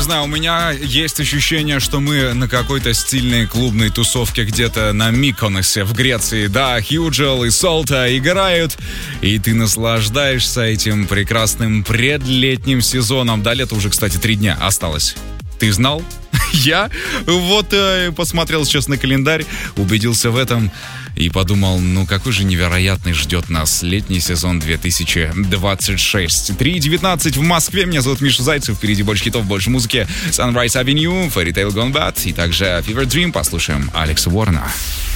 знаю, у меня есть ощущение, что мы на какой-то стильной клубной тусовке где-то на Миконосе в Греции. Да, Хьюджел и Солта играют, и ты наслаждаешься этим прекрасным предлетним сезоном. До лета уже, кстати, 3 дня осталось. Ты знал? Я вот посмотрел сейчас на календарь, убедился в этом и подумал, ну какой же невероятный ждет нас летний сезон 2026. 3:19 в Москве. Меня зовут Миша Зайцев. Впереди больше хитов, больше музыки. Sunrise Avenue, Fairy Tale Gone Bad и также Fever Dream. Послушаем Алекса Уоррена.